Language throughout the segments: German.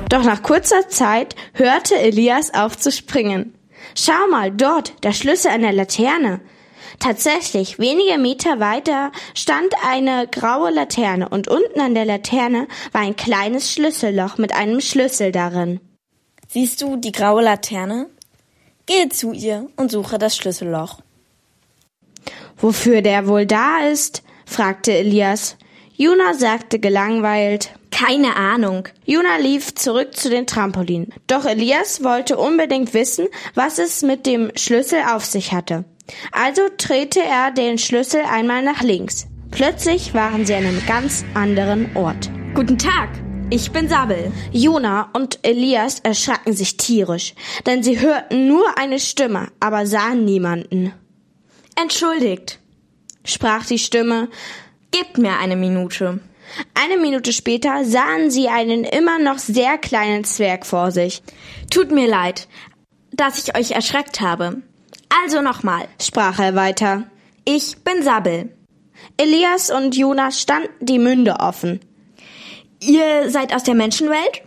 Doch nach kurzer Zeit hörte Elias auf zu springen. Schau mal, dort, der Schlüssel an der Laterne. Tatsächlich, wenige Meter weiter stand eine graue Laterne und unten an der Laterne war ein kleines Schlüsselloch mit einem Schlüssel darin. Siehst du die graue Laterne? Gehe zu ihr und suche das Schlüsselloch. Wofür der wohl da ist? Fragte Elias. Juna sagte gelangweilt: Keine Ahnung. Juna lief zurück zu den Trampolinen. Doch Elias wollte unbedingt wissen, was es mit dem Schlüssel auf sich hatte. Also drehte er den Schlüssel einmal nach links. Plötzlich waren sie an einem ganz anderen Ort. Guten Tag, ich bin Sabbel. Juna und Elias erschraken sich tierisch, denn sie hörten nur eine Stimme, aber sahen niemanden. Entschuldigt, sprach die Stimme. Gebt mir eine Minute. Eine Minute später sahen sie einen immer noch sehr kleinen Zwerg vor sich. Tut mir leid, dass ich euch erschreckt habe. Also nochmal, sprach er weiter. Ich bin Sabbel. Elias und Juna standen die Münder offen. Ihr seid aus der Menschenwelt?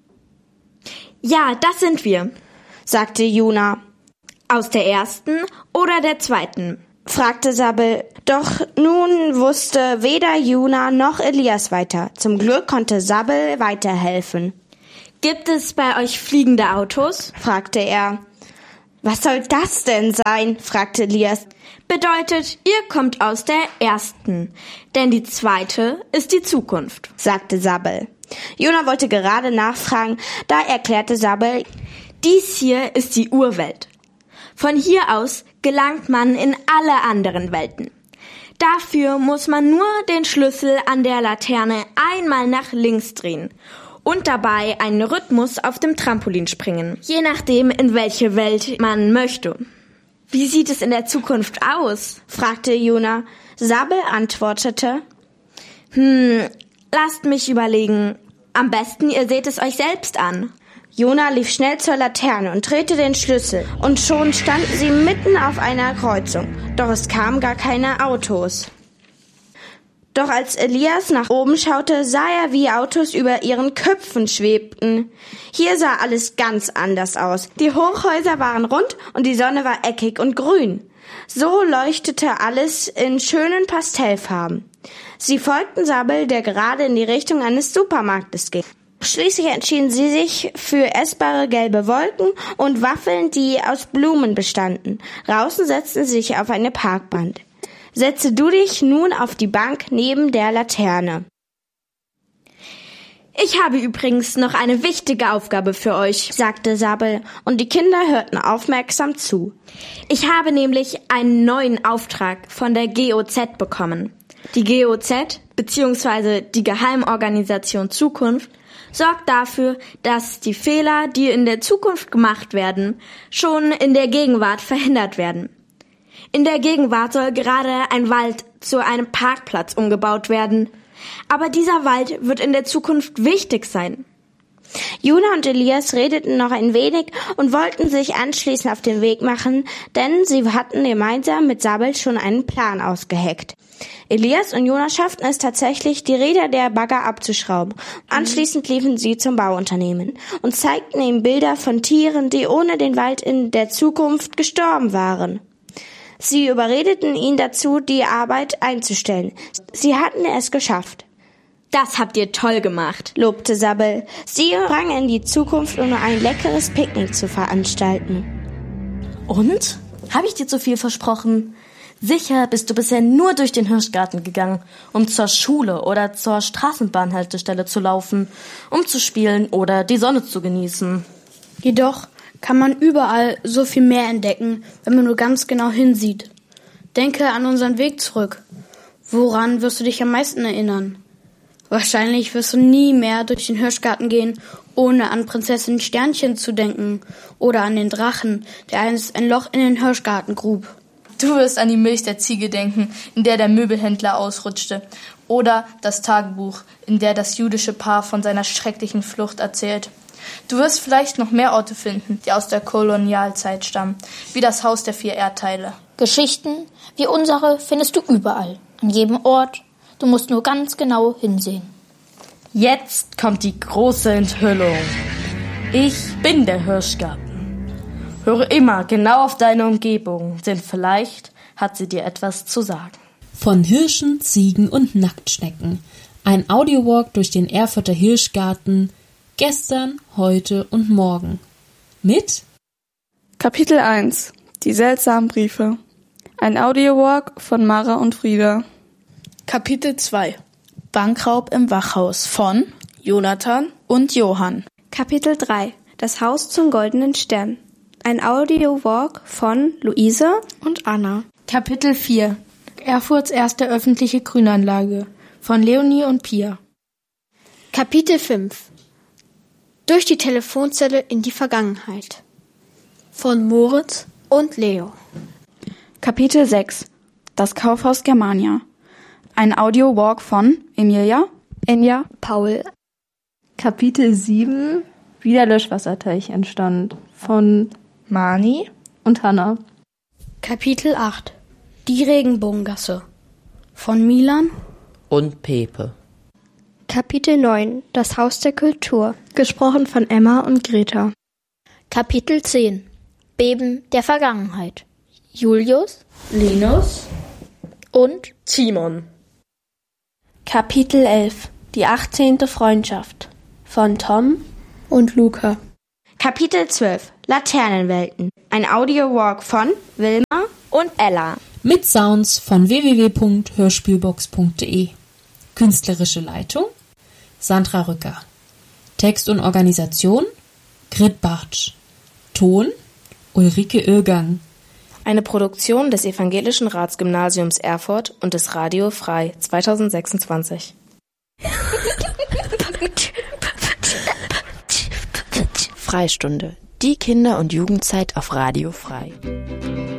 Ja, das sind wir, sagte Juna. Aus der ersten oder der zweiten? Fragte Sabbel. Doch nun wusste weder Juna noch Elias weiter. Zum Glück konnte Sabbel weiterhelfen. Gibt es bei euch fliegende Autos? Fragte er. Was soll das denn sein? Fragte Elias. Bedeutet, ihr kommt aus der ersten, denn die zweite ist die Zukunft, sagte Sabbel. Juna wollte gerade nachfragen, da erklärte Sabbel: Dies hier ist die Urwelt. Von hier aus gelangt man in alle anderen Welten. Dafür muss man nur den Schlüssel an der Laterne einmal nach links drehen und dabei einen Rhythmus auf dem Trampolin springen, je nachdem, in welche Welt man möchte. Wie sieht es in der Zukunft aus? fragte Juna. Sabbel antwortete: Lasst mich überlegen. Am besten, ihr seht es euch selbst an. Juna lief schnell zur Laterne und drehte den Schlüssel, und schon standen sie mitten auf einer Kreuzung. Doch es kamen gar keine Autos. Doch als Elias nach oben schaute, sah er, wie Autos über ihren Köpfen schwebten. Hier sah alles ganz anders aus. Die Hochhäuser waren rund und die Sonne war eckig und grün. So leuchtete alles in schönen Pastellfarben. Sie folgten Sabbel, der gerade in die Richtung eines Supermarktes ging. Schließlich entschieden sie sich für essbare gelbe Wolken und Waffeln, die aus Blumen bestanden. Draußen setzten sie sich auf eine Parkbank. Setze du dich nun auf die Bank neben der Laterne. Ich habe übrigens noch eine wichtige Aufgabe für euch, sagte Sabbel, und die Kinder hörten aufmerksam zu. Ich habe nämlich einen neuen Auftrag von der GOZ bekommen. Die GOZ, beziehungsweise die Geheimorganisation Zukunft, sorgt dafür, dass die Fehler, die in der Zukunft gemacht werden, schon in der Gegenwart verhindert werden. In der Gegenwart soll gerade ein Wald zu einem Parkplatz umgebaut werden. Aber dieser Wald wird in der Zukunft wichtig sein. Juna und Elias redeten noch ein wenig und wollten sich anschließend auf den Weg machen, denn sie hatten gemeinsam mit Sabbel schon einen Plan ausgeheckt. Elias und Juna schafften es tatsächlich, die Räder der Bagger abzuschrauben. Anschließend liefen sie zum Bauunternehmen und zeigten ihm Bilder von Tieren, die ohne den Wald in der Zukunft gestorben waren. Sie überredeten ihn dazu, die Arbeit einzustellen. Sie hatten es geschafft. Das habt ihr toll gemacht, lobte Sabbel. Sie rangen in die Zukunft, um ein leckeres Picknick zu veranstalten. Und? Habe ich dir zu viel versprochen? Sicher bist du bisher nur durch den Hirschgarten gegangen, um zur Schule oder zur Straßenbahnhaltestelle zu laufen, um zu spielen oder die Sonne zu genießen. Jedoch kann man überall so viel mehr entdecken, wenn man nur ganz genau hinsieht. Denke an unseren Weg zurück. Woran wirst du dich am meisten erinnern? Wahrscheinlich wirst du nie mehr durch den Hirschgarten gehen, ohne an Prinzessin Sternchen zu denken oder an den Drachen, der einst ein Loch in den Hirschgarten grub. Du wirst an die Milch der Ziege denken, in der der Möbelhändler ausrutschte, oder das Tagebuch, in der das jüdische Paar von seiner schrecklichen Flucht erzählt. Du wirst vielleicht noch mehr Orte finden, die aus der Kolonialzeit stammen, wie das Haus der 4 Erdteile. Geschichten wie unsere findest du überall, an jedem Ort. Du musst nur ganz genau hinsehen. Jetzt kommt die große Enthüllung. Ich bin der Hirschgarten. Höre immer genau auf deine Umgebung, denn vielleicht hat sie dir etwas zu sagen. Von Hirschen, Ziegen und Nacktschnecken. Ein Audiowalk durch den Erfurter Hirschgarten. Gestern, heute und morgen. Mit Kapitel 1. Die seltsamen Briefe. Ein Audiowalk von Mara und Frieda. Kapitel 2. Bankraub im Wachhaus von Jonathan und Johann. Kapitel 3. Das Haus zum goldenen Stern. Ein Audiowalk von Luise Und Anna. Kapitel 4. Erfurts erste öffentliche Grünanlage von Leonie und Pia. Kapitel 5. Durch die Telefonzelle in die Vergangenheit von Moritz und Leo. Kapitel 6. Das Kaufhaus Germania. Ein Audiowalk von Emilia, Enja, Paul. Kapitel 7. Wie der Löschwasserteich entstand von Mani und Hannah. Kapitel 8. Die Regenbogengasse von Milan und Pepe. Kapitel 9. Das Haus der Kultur. gesprochen von Emma und Greta. Kapitel 10. Beben der Vergangenheit. Julius, Linus und Timon. Kapitel 11. Die 18. Freundschaft von Tom Und Luca. Kapitel 12. Laternenwelten. Ein Audiowalk von Wilma und Ella. Mit Sounds von www.hörspielbox.de. Künstlerische Leitung Sandra Rücker. Text und Organisation Grit Bartsch. Ton Ulrike Irrgang. Eine Produktion des Evangelischen Ratsgymnasiums Erfurt und des Radio Frei 2026. Freistunde. Die Kinder- und Jugendzeit auf Radio Frei.